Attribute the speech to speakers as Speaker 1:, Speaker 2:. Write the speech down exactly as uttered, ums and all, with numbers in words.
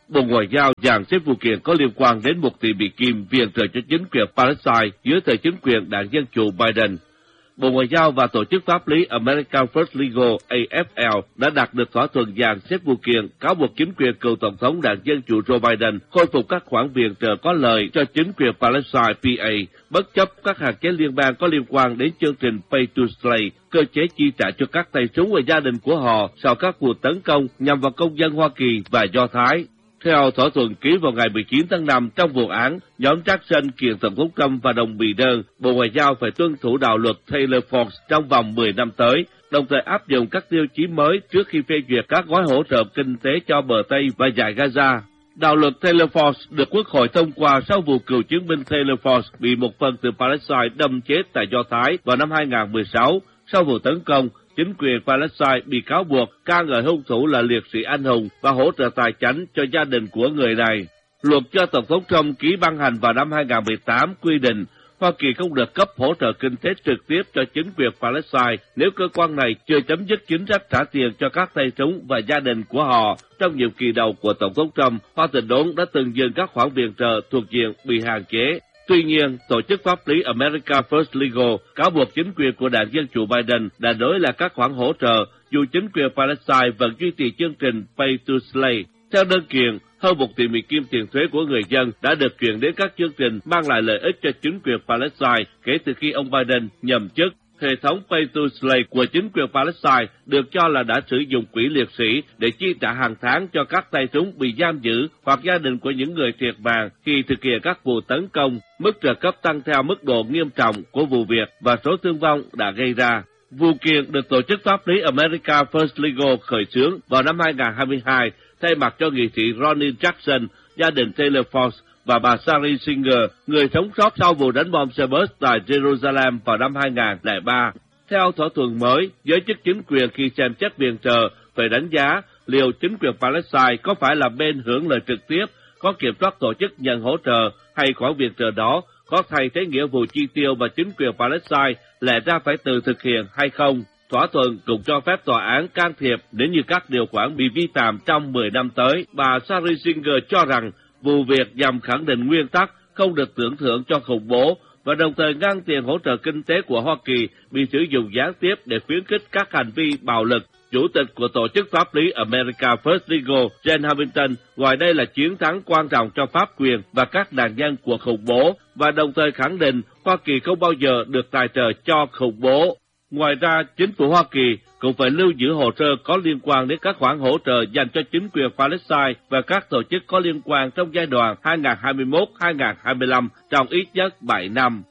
Speaker 1: Bộ Ngoại giao dàn xếp vụ kiện có liên quan đến một tỷ Mỹ Kim viện trợ cho chính quyền Palestine dưới thời chính quyền đảng Dân chủ Biden. Bộ Ngoại giao và Tổ chức Pháp lý American First Legal A F L đã đạt được thỏa thuận dàn xếp vụ kiện cáo buộc chính quyền cựu Tổng thống đảng Dân chủ Joe Biden khôi phục các khoản viện trợ có lợi cho chính quyền Palestine P A, bất chấp các hạn chế liên bang có liên quan đến chương trình Pay to Slay, cơ chế chi trả cho các tay súng và gia đình của họ sau các vụ tấn công nhằm vào công dân Hoa Kỳ và Do Thái. Theo thỏa thuận ký vào ngày mười chín tháng năm trong vụ án, nhóm Jackson kiện Tổng thống Trump và đồng bị đơn, Bộ Ngoại giao phải tuân thủ đạo luật Taylor-Force trong vòng mười năm tới, đồng thời áp dụng các tiêu chí mới trước khi phê duyệt các gói hỗ trợ kinh tế cho bờ Tây và dải Gaza. Đạo luật Taylor-Force được Quốc hội thông qua sau vụ cựu chiến binh Taylor-Force bị một phần từ Palestine đâm chết tại Do Thái vào năm hai nghìn không trăm mười sáu. Sau vụ tấn công, chính quyền Palestine bị cáo buộc ca ngợi hung thủ là liệt sĩ anh hùng và hỗ trợ tài chính cho gia đình của người này. Luật do Tổng thống Trump ký ban hành vào năm hai nghìn không trăm mười tám quy định Hoa Kỳ không được cấp hỗ trợ kinh tế trực tiếp cho chính quyền Palestine nếu cơ quan này chưa chấm dứt chính sách trả tiền cho các tay súng và gia đình của họ. Trong nhiệm kỳ đầu của Tổng thống Trump, Washington đã từng dừng các khoản viện trợ thuộc diện bị hạn chế. Tuy nhiên, Tổ chức Pháp lý America First Legal cáo buộc chính quyền của đảng Dân chủ Biden đã đối lại các khoản hỗ trợ dù chính quyền Palestine vẫn duy trì chương trình Pay to Slay. Theo đơn kiện, hơn một tỷ Mỹ Kim tiền thuế của người dân đã được chuyển đến các chương trình mang lại lợi ích cho chính quyền Palestine kể từ khi ông Biden nhậm chức. Hệ thống Pay to Slay của chính quyền Palestine được cho là đã sử dụng quỹ liệt sĩ để chi trả hàng tháng cho các tay súng bị giam giữ hoặc gia đình của những người thiệt mạng khi thực hiện các vụ tấn công. Mức trợ cấp tăng theo mức độ nghiêm trọng của vụ việc và số thương vong đã gây ra. Vụ kiện được Tổ chức Pháp lý America First Legal khởi xướng vào năm hai nghìn không trăm hai mươi hai thay mặt cho nghị sĩ Ronnie Jackson, gia đình Taylor-Force và bà Shari Singer, người sống sót sau vụ đánh bom xe bus tại Jerusalem vào năm hai nghìn không trăm lẻ ba. Theo thỏa thuận mới, giới chức chính quyền khi xem xét viện trợ phải đánh giá liệu chính quyền Palestine có phải là bên hưởng lợi trực tiếp, có kiểm soát tổ chức nhận hỗ trợ hay khoản viện trợ đó có thay thế nghĩa vụ chi tiêu mà chính quyền Palestine lẽ ra phải tự thực hiện hay không. Thỏa thuận cũng cho phép tòa án can thiệp nếu như các điều khoản bị vi phạm trong mười năm tới. Bà Shari Singer cho rằng vụ việc nhằm khẳng định nguyên tắc không được tưởng thưởng cho khủng bố và đồng thời ngăn tiền hỗ trợ kinh tế của Hoa Kỳ bị sử dụng gián tiếp để khuyến khích các hành vi bạo lực. Chủ tịch của Tổ chức Pháp lý America First Legal, Jane Hamilton, gọi đây là chiến thắng quan trọng cho pháp quyền và các nạn nhân của khủng bố và đồng thời khẳng định Hoa Kỳ không bao giờ được tài trợ cho khủng bố. Ngoài ra, chính phủ Hoa Kỳ cũng phải lưu giữ hồ sơ có liên quan đến các khoản hỗ trợ dành cho chính quyền Palestine và các tổ chức có liên quan trong giai đoạn hai nghìn không trăm hai mươi mốt đến hai nghìn không trăm hai mươi lăm trong ít nhất bảy năm.